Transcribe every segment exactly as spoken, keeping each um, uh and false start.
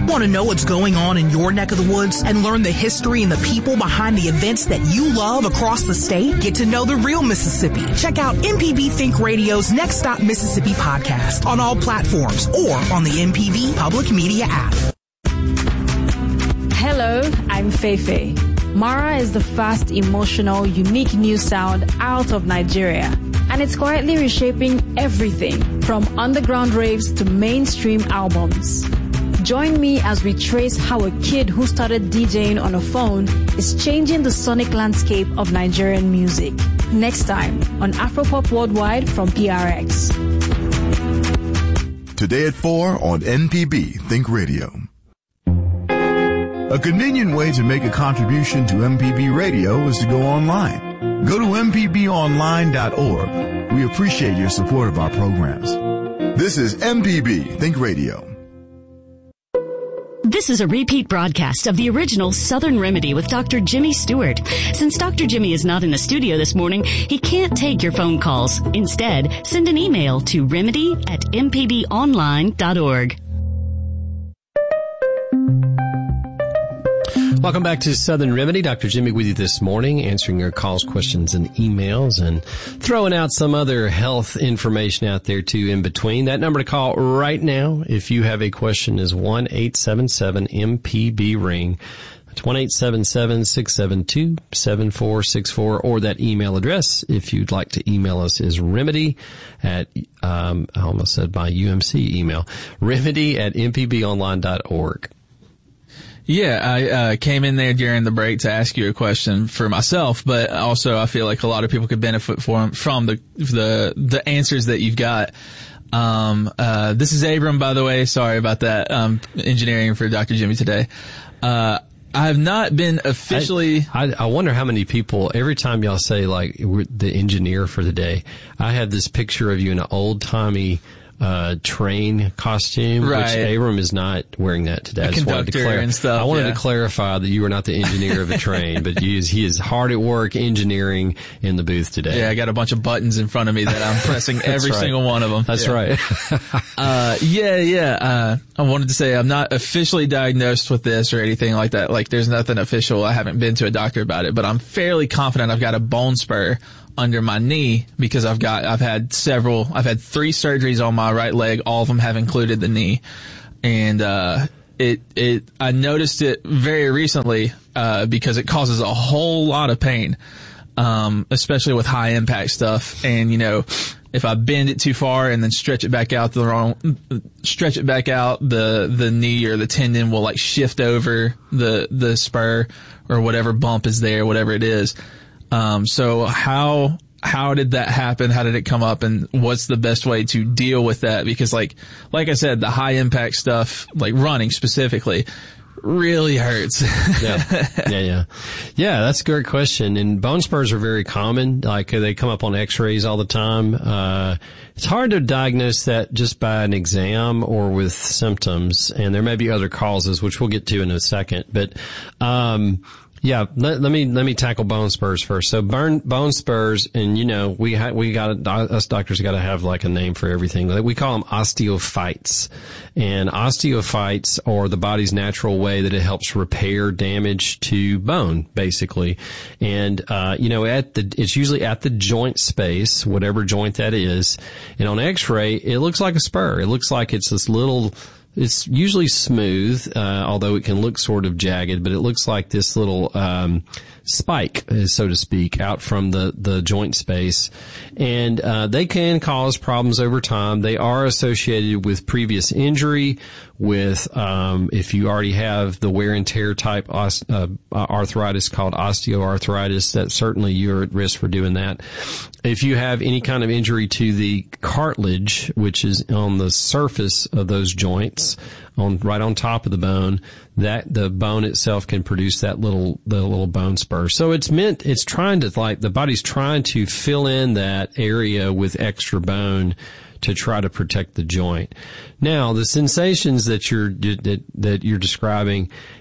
Want to know what's going on in your neck of the woods and learn the history and the people behind the events that you love across the state? Get to know the real Mississippi. Check out M P B Think Radio's Next Stop Mississippi podcast on all platforms or on the M P B Public Media app. Hello, I'm Feifei. Mara is the fast, emotional, unique new sound out of Nigeria. And it's quietly reshaping everything from underground raves to mainstream albums. Join me as we trace how a kid who started DJing on a phone is changing the sonic landscape of Nigerian music. Next time on Afropop Worldwide from P R X. Today at four on M P B Think Radio. A convenient way to make a contribution to M P B Radio is to go online. Go to m p b online dot org. We appreciate your support of our programs. This is M P B Think Radio. This is a repeat broadcast of the original Southern Remedy with Doctor Jimmy Stewart. Since Doctor Jimmy is not in the studio this morning, he can't take your phone calls. Instead, send an email to remedy at m p b online dot org. Welcome back to Southern Remedy. Doctor Jimmy with you this morning, answering your calls, questions, and emails, and throwing out some other health information out there, too, in between. That number to call right now, if you have a question, is one eight seven seven M P B ring. That's one eight seven seven, six seven two, seven four six four, or that email address, if you'd like to email us, is remedy at, um, I almost said my U M C email, remedy at m p b online dot org. Yeah, I uh, came in there during the break to ask you a question for myself, but also I feel like a lot of people could benefit from from the the the answers that you've got. Um, uh, this is Abram, by the way. Sorry about that. Um, engineering for Doctor Jimmy today. Uh, I have not been officially. I, I, I wonder how many people, every time y'all say like we're the engineer for the day, I have this picture of you in an old timey uh train costume, right. Which Abram is not wearing that today. A I just wanted to conductor and stuff, I wanted yeah. to clarify that you were not the engineer of a train, but he is, he is hard at work engineering in the booth today. Yeah, I got a bunch of buttons in front of me that I'm pressing every right. single one of them. That's yeah. right. uh, yeah, yeah. Uh, I wanted to say I'm not officially diagnosed with this or anything like that. Like, there's nothing official. I haven't been to a doctor about it, but I'm fairly confident I've got a bone spur under my knee because I've got, I've had several, I've had three surgeries on my right leg. All of them have included the knee. And, uh, it, it, I noticed it very recently, uh, because it causes a whole lot of pain, um, especially with high impact stuff. And, you know, if I bend it too far and then stretch it back out the wrong, stretch it back out, the, the knee or the tendon will like shift over the, the spur or whatever bump is there, whatever it is. Um, so how, how did that happen? How did it come up? And what's the best way to deal with that? Because like, like I said, the high impact stuff, like running specifically, really hurts. yeah. Yeah. Yeah. Yeah. That's a great question. And bone spurs are very common. Like they come up on x-rays all the time. Uh, it's hard to diagnose that just by an exam or with symptoms. And there may be other causes, which we'll get to in a second. But, um, Yeah, let, let me let me tackle bone spurs first. So burn, bone spurs, and you know we ha- we got us doctors got to have like a name for everything. We call them osteophytes, and osteophytes are the body's natural way that it helps repair damage to bone, basically. And uh, you know, at the it's usually at the joint space, whatever joint that is. And on X-ray, it looks like a spur. It looks like it's this little. It's usually smooth, uh, although it can look sort of jagged, but it looks like this little, um, spike, so to speak, out from the, the joint space. And, uh, they can cause problems over time. They are associated with previous injury, with, um, if you already have the wear and tear type, os- uh, arthritis called osteoarthritis, that certainly you're at risk for doing that. If you have any kind of injury to the cartilage, which is on the surface of those joints, on right on top of the bone, that the bone itself can produce that little the little bone spur. So it's meant it's trying to like the body's trying to fill in that area with extra bone to try to protect the joint. Now, the sensations that you're that, that you're describing,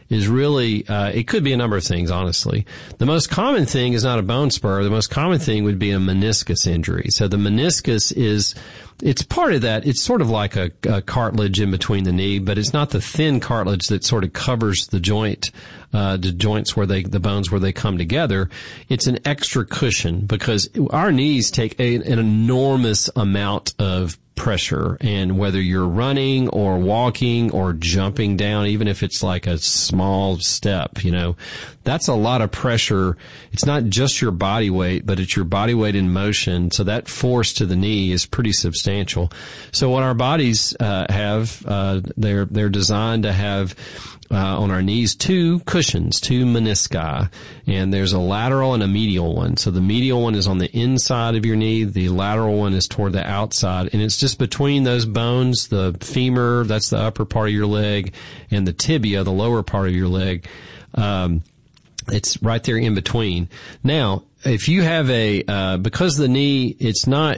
is really, uh, it could be a number of things, honestly. The most common thing is not a bone spur. The most common thing would be a meniscus injury. So the meniscus is, it's part of that. It's sort of like a, a cartilage in between the knee, but it's not the thin cartilage that sort of covers the joint, uh, the joints where they, the bones where they come together. It's an extra cushion because our knees take a, an enormous amount of pressure, and whether you're running or walking or jumping down, even if it's like a small step, you know, that's a lot of pressure. It's not just your body weight, but it's your body weight in motion. So that force to the knee is pretty substantial. So what our bodies uh, have, uh, they're they're designed to have Uh, on our knees, two cushions, two menisci, and there's a lateral and a medial one. So the medial one is on the inside of your knee, the lateral one is toward the outside, and it's just between those bones, the femur, that's the upper part of your leg, and the tibia, the lower part of your leg. Um, it's right there in between. Now, if you have a, uh, because the knee, it's not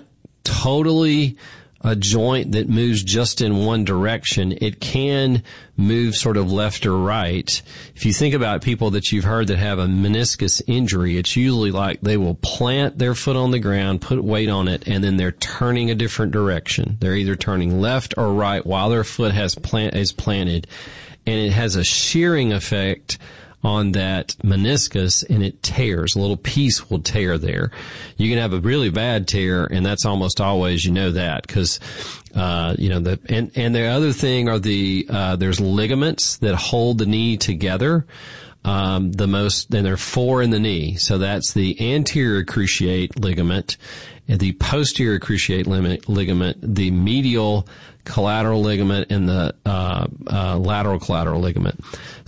totally a joint that moves just in one direction, it can move sort of left or right. If you think about people that you've heard that have a meniscus injury, it's usually like they will plant their foot on the ground, put weight on it, and then they're turning a different direction. They're either turning left or right while their foot has plant is planted, and it has a shearing effect on that meniscus, and it tears. A little piece will tear there. You can have a really bad tear, and that's almost always, you know that, because, uh, you know, the, and, and the other thing are the, uh, there's ligaments that hold the knee together. Um, the most, and there are four in the knee. So that's the anterior cruciate ligament, and the posterior cruciate ligament, the medial collateral ligament, and the uh, uh, lateral collateral ligament.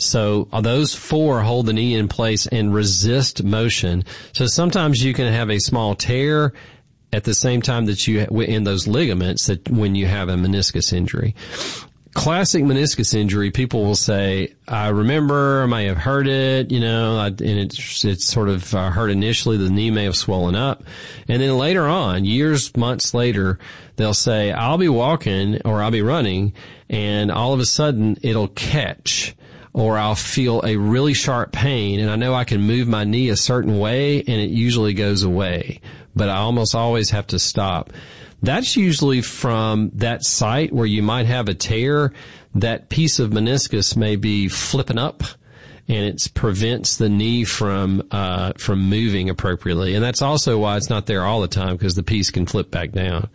So uh, those four hold the knee in place and resist motion. So sometimes you can have a small tear at the same time that you in those ligaments that when you have a meniscus injury. Classic meniscus injury, people will say, I remember, I may have heard it, you know, I, and it's, it's sort of uh, hurt initially, the knee may have swollen up. And then later on, years, months later, they'll say, I'll be walking or I'll be running, and all of a sudden it'll catch, or I'll feel a really sharp pain, and I know I can move my knee a certain way, and it usually goes away. But I almost always have to stop. That's usually from that site where you might have a tear. That piece of meniscus may be flipping up, and it prevents the knee from uh from moving appropriately. And that's also why it's not there all the time, because the piece can flip back down.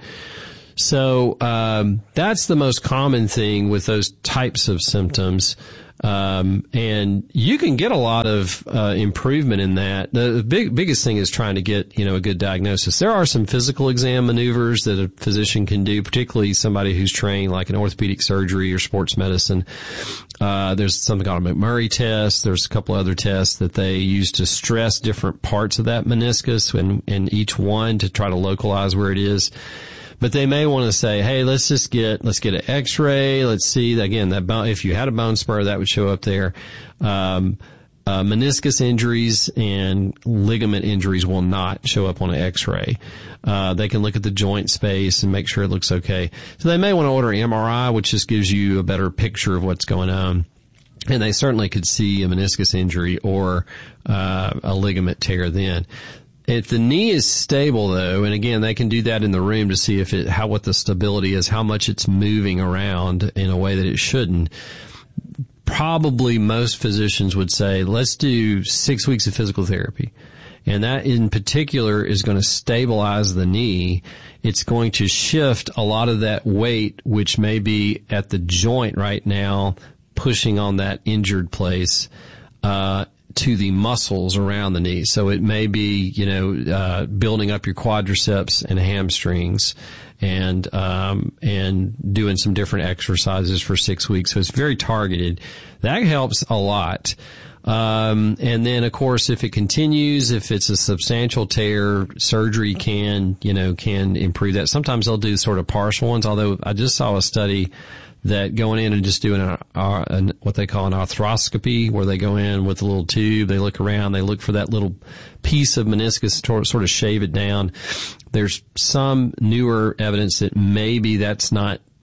So um that's the most common thing with those types of symptoms. Um, and you can get a lot of, uh, improvement in that. The big, biggest thing is trying to get, you know, a good diagnosis. There are some physical exam maneuvers that a physician can do, particularly somebody who's trained like in orthopedic surgery or sports medicine. Uh, there's something called a McMurray test. There's a couple other tests that they use to stress different parts of that meniscus and, and each one to try to localize where it is. But they may want to say, hey, let's just get, let's get an x-ray. Let's see, again, that bone, if you had a bone spur, that would show up there. Um, uh, meniscus injuries and ligament injuries will not show up on an x-ray. Uh, they can look at the joint space and make sure it looks okay. So they may want to order an M R I, which just gives you a better picture of what's going on. And they certainly could see a meniscus injury or, uh, a ligament tear then. If the knee is stable, though, and again, they can do that in the room to see if it, how, what the stability is, how much it's moving around in a way that it shouldn't. Probably most physicians would say, let's do six weeks of physical therapy. And that in particular is going to stabilize the knee. It's going to shift a lot of that weight, which may be at the joint right now, pushing on that injured place, uh, to the muscles around the knee. So it may be, you know, uh, building up your quadriceps and hamstrings and, um, and doing some different exercises for six weeks. So it's very targeted. That helps a lot. Um, and then of course, if it continues, if it's a substantial tear, surgery can, you know, can improve that. Sometimes they'll do sort of partial ones, although I just saw a study that going in and just doing a, a, a, what they call an arthroscopy, where they go in with a little tube, they look around, they look for that little piece of meniscus to sort of shave it down. There's some newer evidence that maybe that's not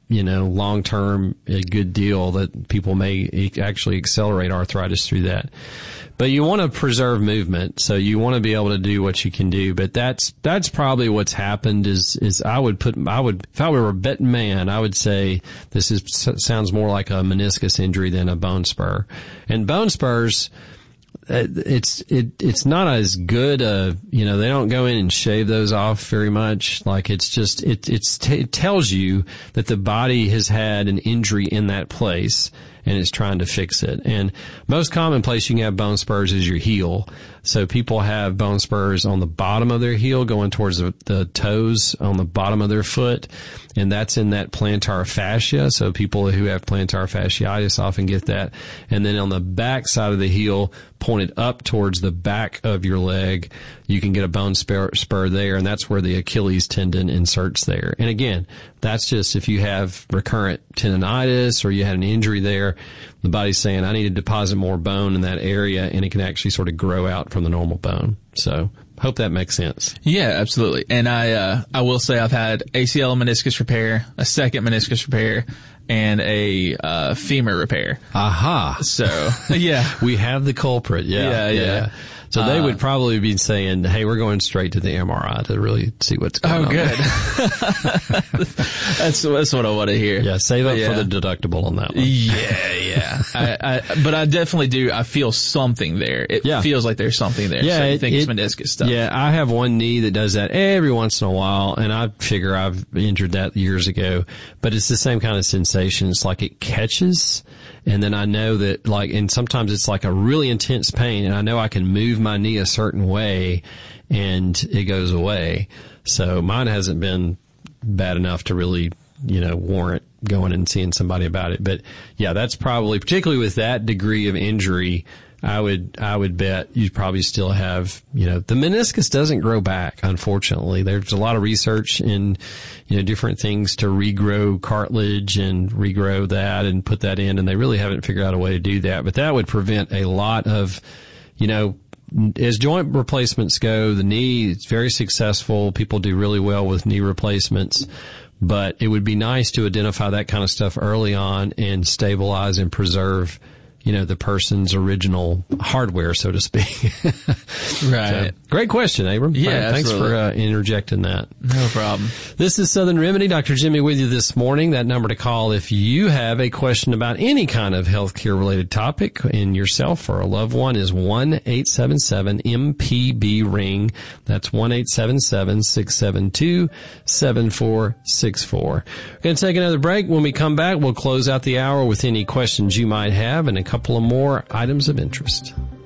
you know, long term, a good deal that people may actually accelerate arthritis through that. But you want to preserve movement, so you want to be able to do what you can do. But that's that's probably what's happened. Is is I would put I would if I were a betting man, I would say this is sounds more like a meniscus injury than a bone spur. And bone spurs, it's it it's not as good. Uh, you know, they don't go in and shave those off very much. Like it's just it it's t- it tells you that the body has had an injury in that place and is trying to fix it. And most common place you can have bone spurs is your heel. So people have bone spurs on the bottom of their heel going towards the, the toes on the bottom of their foot. And that's in that plantar fascia. So people who have plantar fasciitis often get that. And then on the back side of the heel, pointed up towards the back of your leg, you can get a bone spur, spur there. And that's where the Achilles tendon inserts there. And again, that's just if you have recurrent tendonitis or you had an injury there, the body's saying, I need to deposit more bone in that area, and it can actually sort of grow out from the normal bone. So hope that makes sense. Yeah, absolutely. And I, uh, I will say I've had A C L meniscus repair, a second meniscus repair, and a, uh, femur repair. Aha. So, yeah. We have the culprit. Yeah. Yeah, yeah. yeah. So they uh, would probably be saying, hey, we're going straight to the M R I to really see what's going oh, on. Oh, good. that's, that's what I want to hear. Yeah, save up yeah. for the deductible on that one. Yeah, yeah. I, I, but I definitely do, I feel something there. It yeah. feels like there's something there. Yeah, so I it, think it, it's meniscus stuff. Yeah, I have one knee that does that every once in a while, and I figure I've injured that years ago. But it's the same kind of sensation. It's like it catches, and then I know that, like, and sometimes it's like a really intense pain, and I know I can move my knee a certain way and it goes away. So mine hasn't been bad enough to really, you know, warrant going and seeing somebody about it. But yeah, that's probably, particularly with that degree of injury, I would, I would bet you probably still have, you know, the meniscus doesn't grow back, unfortunately. There's a lot of research in, you know, different things to regrow cartilage and regrow that and put that in, and they really haven't figured out a way to do that. But that would prevent a lot of, you know, as joint replacements go, the knee is very successful. People do really well with knee replacements, but it would be nice to identify that kind of stuff early on and stabilize and preserve, you know, the person's original hardware, so to speak. Right. So, great question, Abram. Yeah, Thanks absolutely. for uh, interjecting that. No problem. This is Southern Remedy. Doctor Jimmy with you this morning. That number to call if you have a question about any kind of healthcare related topic in yourself or a loved one is one eight seven seven M P B ring. That's one eight seven seven six seven two seven four six four. We're going to take another break. When we come back, we'll close out the hour with any questions you might have and a couple of more items of interest.